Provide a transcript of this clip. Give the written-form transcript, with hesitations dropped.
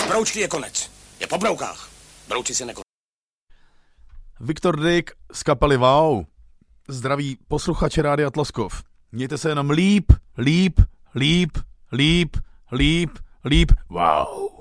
Z broučky je konec. Je po broukách. Brouci si nekonec. Viktor Dyk z kapely Wow. Zdraví posluchače Rádia Tloskov. Mějte se jenom líp. Wow.